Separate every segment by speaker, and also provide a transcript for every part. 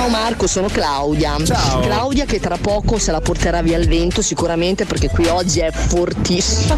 Speaker 1: Ciao Marco, sono Claudia.
Speaker 2: Ciao.
Speaker 1: Claudia che tra poco se la porterà via il vento sicuramente, perché qui oggi è fortissimo.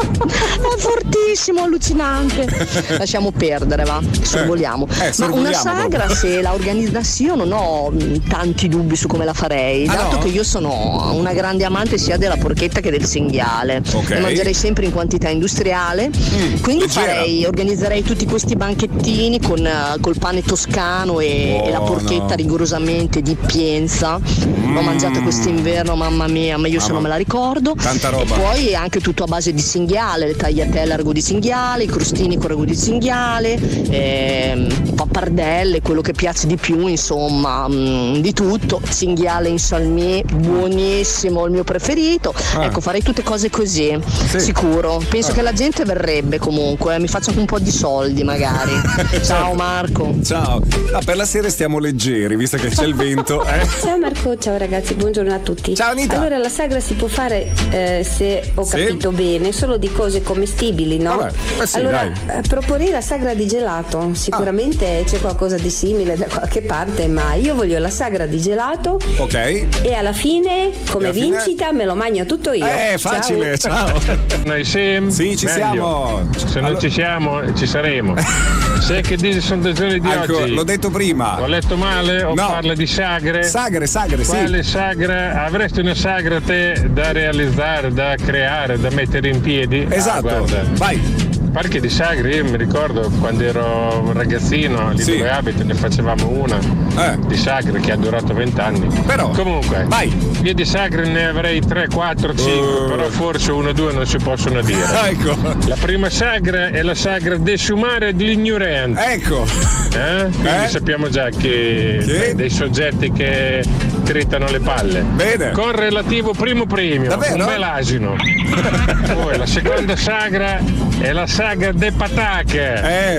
Speaker 1: È fortissimo, allucinante. Lasciamo perdere, va, sorvoliamo. Ma una sagra, se la organizzassi, io non ho tanti dubbi su come la farei, dato che io sono una grande amante sia della porchetta che del cinghiale.
Speaker 2: Okay.
Speaker 1: E mangerei sempre in quantità industriale, quindi organizzerei tutti questi banchettini col pane toscano e la porchetta rigorosamente di Pienza. L'ho mangiata quest'inverno, mamma mia, ma io se non me la ricordo.
Speaker 2: Tanta roba.
Speaker 1: E poi anche tutto a base di cinghiale, le tagliatelle a ragù di cinghiale, i crostini con ragù di cinghiale, pappardelle, quello che piace di più, insomma, di tutto. Cinghiale in salmì, buonissimo, il mio preferito. Ecco, farei tutte cose così, sicuro. Penso che la gente verrebbe comunque, mi faccio anche un po' di soldi magari. Ciao Marco.
Speaker 2: Ciao. Per la sera stiamo leggeri, visto che c'è il vento.
Speaker 3: Ciao Marco, ciao ragazzi, buongiorno a tutti.
Speaker 2: Ciao Anita.
Speaker 3: Allora la sagra si può fare, se ho capito bene, solo di cose commestibili, no?
Speaker 2: Vabbè, sì,
Speaker 3: allora proporrei la sagra di gelato. Sicuramente c'è qualcosa di simile da qualche parte, ma io voglio la sagra di gelato.
Speaker 2: Ok.
Speaker 3: E alla fine, come vincita, me lo mangio tutto io.
Speaker 2: Facile, ciao.
Speaker 4: Noi siamo?
Speaker 2: Sì, ci siamo.
Speaker 4: Se non ci siamo, ci saremo. Sai che dice sono dei giorni di oggi?
Speaker 2: L'ho detto prima.
Speaker 4: Ho letto male o
Speaker 2: No.
Speaker 4: parla di sagre?
Speaker 2: Sagre,
Speaker 4: Quale
Speaker 2: sì.
Speaker 4: sagra? Avresti una sagra te da realizzare, da creare, da mettere in piedi?
Speaker 2: Esatto.
Speaker 4: Guarda.
Speaker 2: Vai.
Speaker 4: Parchi di sagre, io mi ricordo quando ero un ragazzino, lì dove abito, ne facevamo una di sagre che ha durato 20 anni.
Speaker 2: Però,
Speaker 4: comunque,
Speaker 2: vai.
Speaker 4: Io di sagre ne avrei 3, 4, 5, però forse 1 o 2 non si possono dire.
Speaker 2: Ecco.
Speaker 4: La prima sagra è la sagra desumare dell'ignorante.
Speaker 2: Ecco.
Speaker 4: Quindi sappiamo già che dei soggetti che tritano le palle.
Speaker 2: Bene.
Speaker 4: Con relativo primo premio.
Speaker 2: Davvero?
Speaker 4: Un bel asino. Poi la seconda sagra è la sagra de patache.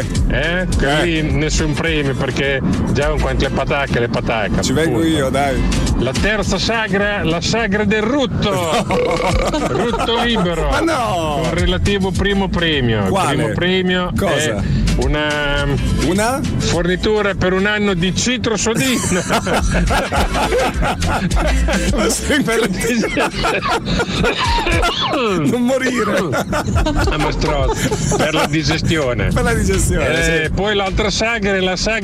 Speaker 4: Lì nessun premio perché già con quante le patacche.
Speaker 2: Ci vengo io, dai.
Speaker 4: La terza sagra, la sagra del rutto. Rutto libero.
Speaker 2: Ma no!
Speaker 4: Con relativo primo premio.
Speaker 2: Quale?
Speaker 4: Il primo premio
Speaker 2: Cosa?
Speaker 4: è una fornitura per un anno di citrosodina.
Speaker 2: Non morire.
Speaker 4: Ma stronzo, per la digestione.
Speaker 2: Per la digestione.
Speaker 4: Poi l'altra sagra è la sagra